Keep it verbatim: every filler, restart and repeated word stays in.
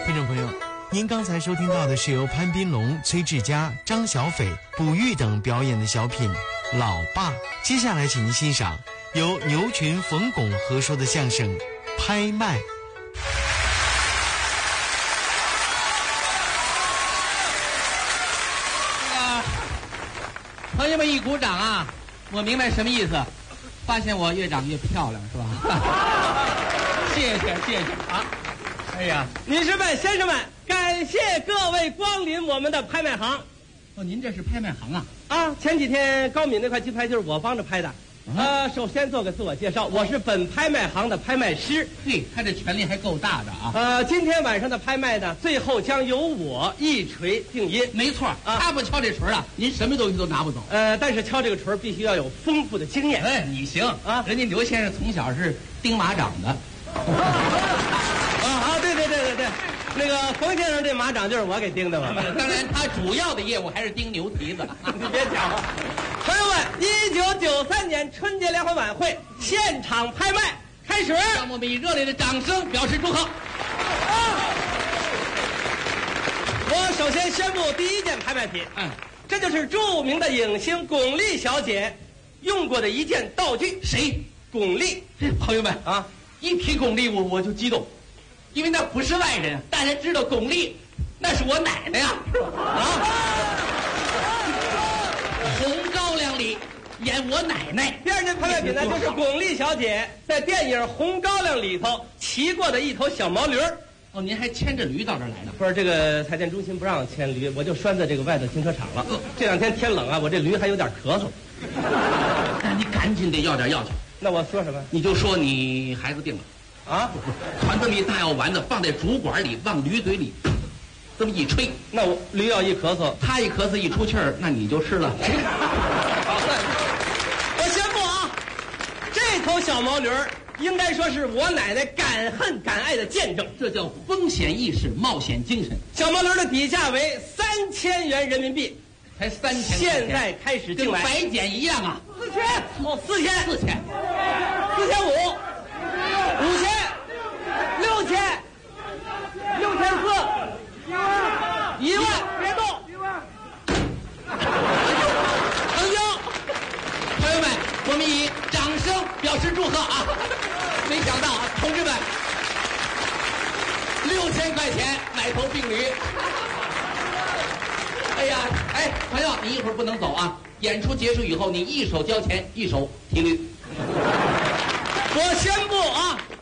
听众朋友，您刚才收听到的是由潘斌龙、崔志佳、张小斐、卜玉等表演的小品《老爸》。接下来，请您欣赏由牛群、冯巩合说的相声《拍卖》。 这个朋友们一鼓掌啊，我明白什么意思，发现我越长越漂亮，是吧？谢谢谢谢啊！哎呀， 女士们、先生们，感谢各位光临我们的拍卖行。 哦，您这是拍卖行啊？ 啊，前几天高敏那块金牌就是我帮着拍的。 嗯、 呃，首先做个自我介绍，我是本拍卖行的拍卖师。 嘿，他这权力还够大的啊！ 呃，今天晚上的拍卖呢，最后将由我一锤定音。 没错啊，他不敲这锤啊，您什么东西都拿不走。 呃，但是敲这个锤必须要有丰富的经验。 哎，你行啊， 人家刘先生从小是钉马掌的。 啊啊，对对对对对，那个冯先生这马掌就是我给钉的嘛。 当然，他主要的业务还是钉牛蹄子。 你别讲了，朋友们，一九九三年春节联欢晚会现场拍卖开始， 让我们以热烈的掌声表示祝贺。 啊！我首先宣布第一件拍卖品， 嗯， 这就是著名的影星巩俐小姐用过的一件道具。 谁？ 巩俐。 朋友们啊，一提巩俐我我就激动，因为那不是外人，大家知道巩俐那是我奶奶呀，是吧？啊，红高粱里演我奶奶。 第二件拍卖品呢，就是巩俐小姐在电影《红高粱》里头骑过的一头小毛驴儿。 哦，您还牵着驴到这儿来的？ 不是，这个财电中心不让牵驴，我就拴在这个外头停车场了。这两天天冷啊，我这驴还有点咳嗽。 那你赶紧得要点药去。 那我说什么？ 你就说你孩子病了， 啊， 传这么一大药丸子放在竹管里，往驴嘴里这么一吹， 那我驴要一咳嗽， 他一咳嗽一出气儿，那你就吃了。 我宣布啊，这头小毛驴儿应该说是我奶奶敢恨敢爱的见证， 这叫风险意识、冒险精神。 小毛驴的底价为三千元人民币， 才三千， 现在开始竞买， 跟白捡一样啊！ 四千，哦，四千， 四千， 四千五，五千，六千，六千四，一万，别动，一万，成交！ 朋友们，我们以掌声表示祝贺啊！没想到啊，同志们，六千块钱买头病驴。哎呀，哎，朋友，你一会儿不能走啊！演出结束以后，你一手交钱，一手提驴。 我宣布啊，